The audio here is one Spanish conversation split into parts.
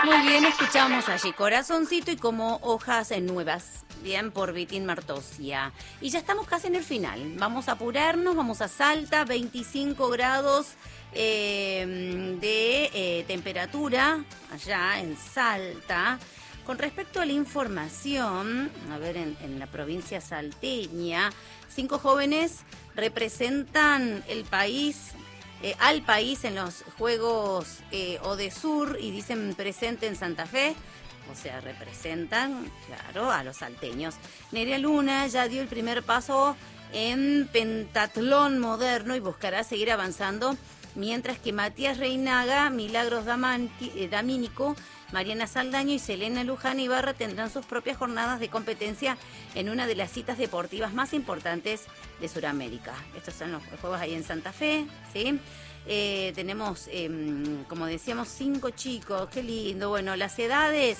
Muy bien, escuchamos allí Corazoncito y Como hojas nuevas, bien, por Vitín Martosia. Y ya estamos casi en el final. Vamos a apurarnos, vamos a Salta, 25 grados de temperatura allá en Salta. Con respecto a la información, a ver, en la provincia salteña, 5 jóvenes representan el país, al país en los Juegos Odesur y dicen presente en Santa Fe, o sea, representan, claro, a los salteños. Nerea Luna ya dio el primer paso en pentatlón moderno y buscará seguir avanzando, mientras que Matías Reinaga, Milagros Damínico, Mariana Saldaño y Selena Luján Ibarra tendrán sus propias jornadas de competencia en una de las citas deportivas más importantes de Sudamérica. Estos son los juegos ahí en Santa Fe, ¿sí? Tenemos, como decíamos, 5 chicos, qué lindo. Bueno, las edades,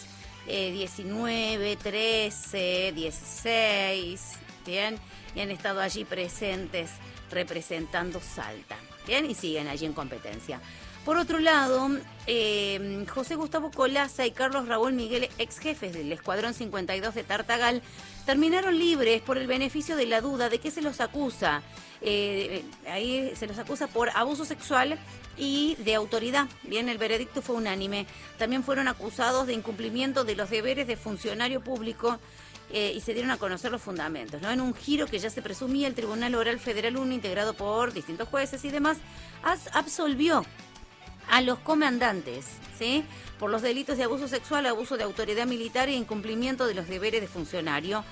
19, 13, 16, ¿bien? Y han estado allí presentes representando Salta, ¿bien? Y siguen allí en competencia. Por otro lado, José Gustavo Colaza y Carlos Raúl Miguel, ex jefes del Escuadrón 52 de Tartagal, terminaron libres por el beneficio de la duda. ¿De qué se los acusa? Ahí se los acusa por abuso sexual y de autoridad. Bien, el veredicto fue unánime. También fueron acusados de incumplimiento de los deberes de funcionario público y se dieron a conocer los fundamentos, ¿no? En un giro que ya se presumía, el Tribunal Oral Federal 1, integrado por distintos jueces y demás, absolvió a los comandantes, ¿sí?, por los delitos de abuso sexual, abuso de autoridad militar e incumplimiento de los deberes de funcionario.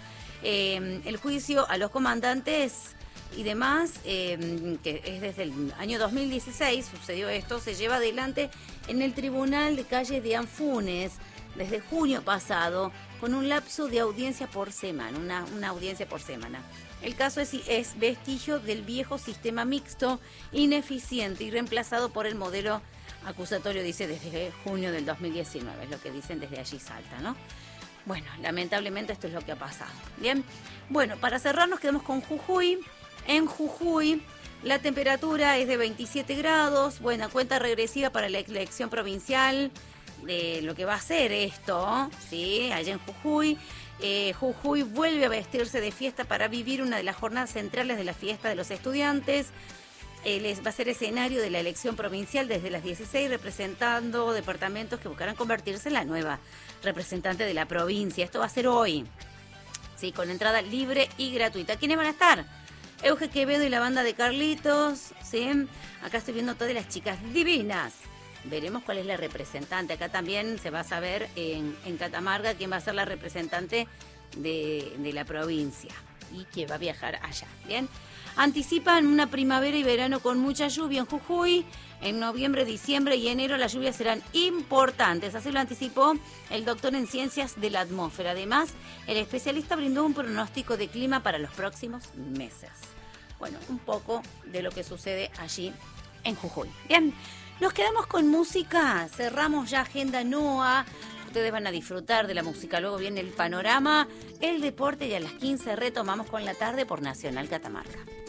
El juicio a los comandantes y demás, que es desde el año 2016, sucedió esto, se lleva adelante en el Tribunal de Calle de Anfunes desde junio pasado, con un lapso de audiencia por semana, una audiencia por semana. El caso es vestigio del viejo sistema mixto, ineficiente y reemplazado por el modelo acusatorio, dice, desde junio del 2019, es lo que dicen desde allí Salta, ¿no? Bueno, lamentablemente esto es lo que ha pasado. Bien, bueno, para cerrar nos quedamos con Jujuy. En Jujuy la temperatura es de 27 grados, buena cuenta regresiva para la elección provincial de lo que va a ser esto, ¿sí?, allá en Jujuy. Jujuy vuelve a vestirse de fiesta para vivir una de las jornadas centrales de la fiesta de los estudiantes. Les va a ser escenario de la elección provincial desde las 16, representando departamentos que buscarán convertirse en la nueva representante de la provincia. Esto va a ser hoy, sí, con entrada libre y gratuita. ¿Quiénes van a estar? Euge Quevedo y la banda de Carlitos, ¿sí? Acá estoy viendo todas las chicas divinas. Veremos cuál es la representante. Acá también se va a saber en Catamarca quién va a ser la representante de la provincia y que va a viajar allá. Bien. Anticipan una primavera y verano con mucha lluvia en Jujuy. En noviembre, diciembre y enero las lluvias serán importantes. Así lo anticipó el doctor en ciencias de la atmósfera. Además, el especialista brindó un pronóstico de clima para los próximos meses. Bueno, un poco de lo que sucede allí en Jujuy. Bien, nos quedamos con música. Cerramos ya Agenda NOA. Ustedes van a disfrutar de la música. Luego viene el panorama, el deporte y a las 15 retomamos con la tarde por Nacional Catamarca.